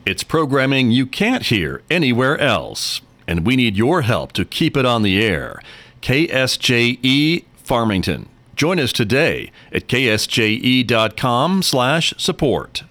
It's programming you can't hear anywhere else, and we need your help to keep it on the air. KSJE Farmington. Join us today at ksje.com/support.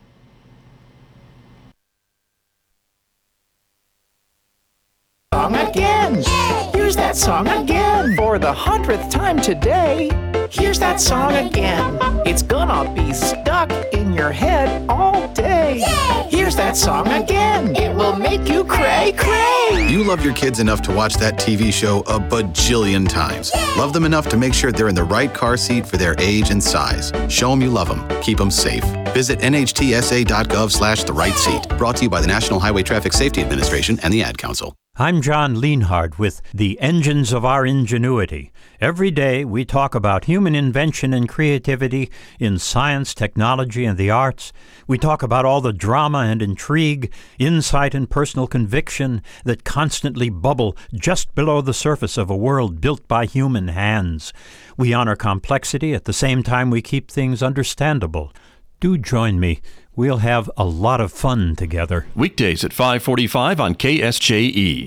Song again. Here's that song again. For the 100th time today. Here's that song again. It's gonna be stuck in your head all day. Here's that song again. It will make you cray cray. You love your kids enough to watch that TV show a bajillion times. Love them enough to make sure they're in the right car seat for their age and size. Show them you love them. Keep them safe. Visit nhtsa.gov/the-right-seat. Brought to you by the National Highway Traffic Safety Administration and the Ad Council. I'm John Lienhard with The Engines of Our Ingenuity. Every day we talk about human invention and creativity in science, technology, and the arts. We talk about all the drama and intrigue, insight and personal conviction that constantly bubble just below the surface of a world built by human hands. We honor complexity at the same time we keep things understandable. Do join me. We'll have a lot of fun together. Weekdays at 5:45 on KSJE.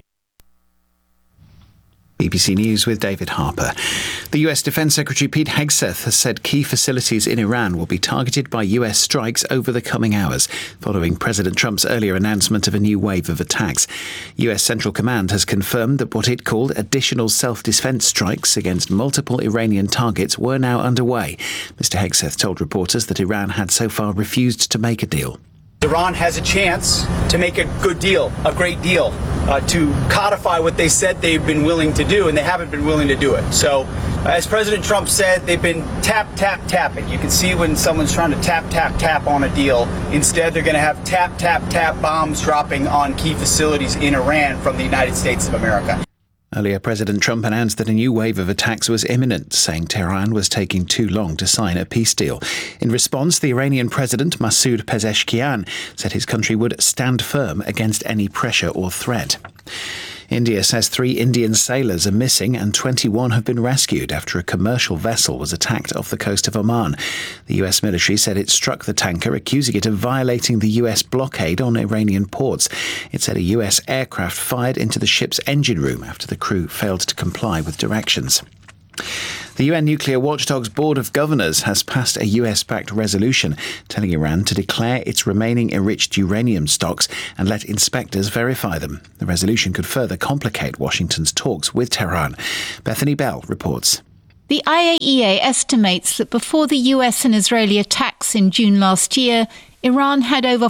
BBC News with David Harper. The US Defense Secretary Pete Hegseth has said key facilities in Iran will be targeted by US strikes over the coming hours, following President Trump's earlier announcement of a new wave of attacks. US Central Command has confirmed that what it called additional self-defense strikes against multiple Iranian targets were now underway. Mr. Hegseth told reporters that Iran had so far refused to make a deal. Iran has a chance to make a good deal, a great deal, to codify what they said they've been willing to do, and they haven't been willing to do it. So, as President Trump said, they've been tapping. You can see when someone's trying to tap on a deal. Instead, they're going to have tap bombs dropping on key facilities in Iran from the United States of America. Earlier, President Trump announced that a new wave of attacks was imminent, saying Tehran was taking too long to sign a peace deal. In response, the Iranian President Masoud Pezeshkian said his country would stand firm against any pressure or threat. India says 3 Indian sailors are missing and 21 have been rescued after a commercial vessel was attacked off the coast of Oman. The US military said it struck the tanker, accusing it of violating the US blockade on Iranian ports. It said a US aircraft fired into the ship's engine room after the crew failed to comply with directions. The UN Nuclear Watchdog's Board of Governors has passed a US-backed resolution telling Iran to declare its remaining enriched uranium stocks and let inspectors verify them. The resolution could further complicate Washington's talks with Tehran. Bethany Bell reports. The IAEA estimates that before the US and Israeli attacks in June last year, Iran had over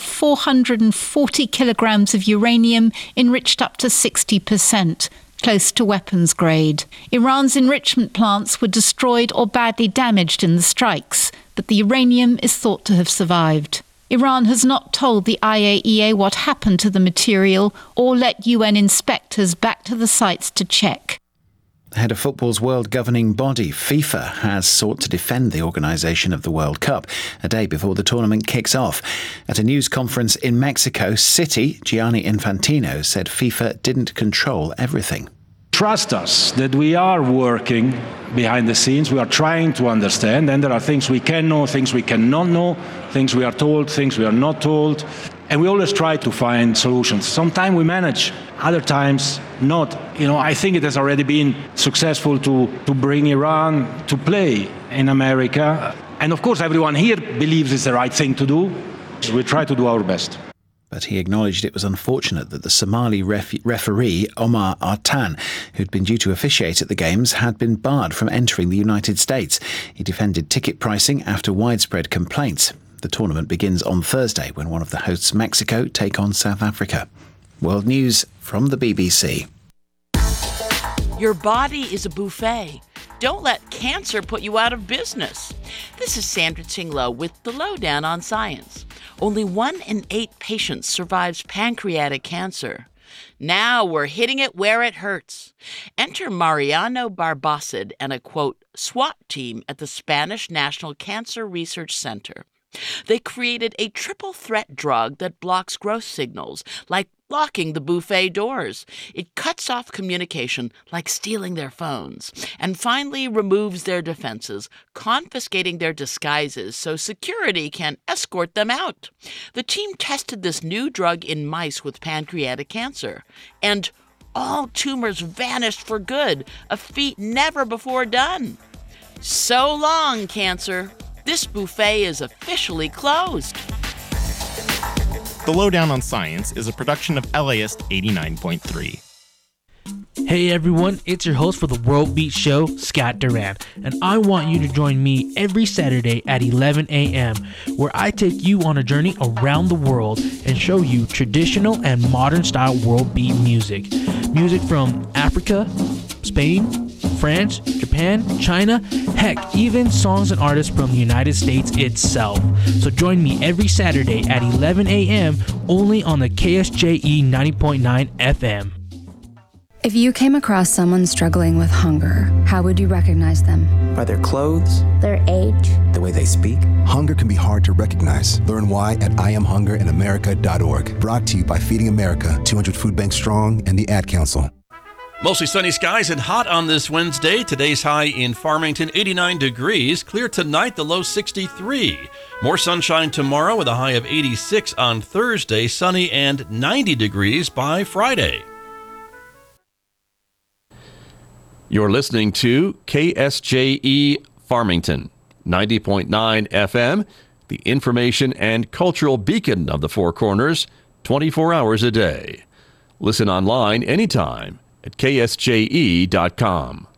440 kilograms of uranium enriched up to 60%. Close to weapons grade. Iran's enrichment plants were destroyed or badly damaged in the strikes, but the uranium is thought to have survived. Iran has not told the IAEA what happened to the material or let UN inspectors back to the sites to check. The head of football's world governing body, FIFA, has sought to defend the organisation of the World Cup a day before the tournament kicks off. At a news conference in Mexico City, Gianni Infantino said FIFA didn't control everything. Trust us that we are working behind the scenes. We are trying to understand, and there are things we can know, things we cannot know, things we are told, things we are not told. And we always try to find solutions. Sometimes we manage, other times not. I think it has already been successful to bring Iran to play in America. And of course, everyone here believes it's the right thing to do. We try to do our best. But he acknowledged it was unfortunate that the Somali referee Omar Artan, who'd been due to officiate at the Games, had been barred from entering the United States. He defended ticket pricing after widespread complaints. The tournament begins on Thursday when one of the hosts, Mexico, take on South Africa. World News from the BBC. Your body is a buffet. Don't let cancer put you out of business. This is Sandra Tinglow with the Lowdown on Science. Only 1 in 8 patients survives pancreatic cancer. Now we're hitting it where it hurts. Enter Mariano Barbacid and a, quote, SWAT team at the Spanish National Cancer Research Center. They created a triple threat drug that blocks growth signals, like locking the buffet doors. It cuts off communication like stealing their phones, and finally removes their defenses, confiscating their disguises so security can escort them out. The team tested this new drug in mice with pancreatic cancer, and all tumors vanished for good, a feat never before done. So long, cancer. This buffet is officially closed. The Lowdown on Science is a production of LAist 89.3. Hey everyone, it's your host for the World Beat Show, Scott Duran, and I want you to join me every Saturday at 11 a.m., where I take you on a journey around the world and show you traditional and modern style world beat music. Music from Africa, Spain, France, Japan, China, heck, even songs and artists from the United States itself. So join me every Saturday at 11 a.m. only on the KSJE 90.9 FM. If you came across someone struggling with hunger, how would you recognize them? By their clothes, their age, the way they speak. Hunger can be hard to recognize. Learn why at IamHungerInAmerica.org. Brought to you by Feeding America, 200 Food Banks Strong, and the Ad Council. Mostly sunny skies and hot on this Wednesday. Today's high in Farmington, 89 degrees. Clear tonight, the low 63. More sunshine tomorrow with a high of 86 on Thursday. Sunny and 90 degrees by Friday. You're listening to KSJE Farmington, 90.9 FM, the information and cultural beacon of the Four Corners, 24 hours a day. Listen online anytime at ksje.com.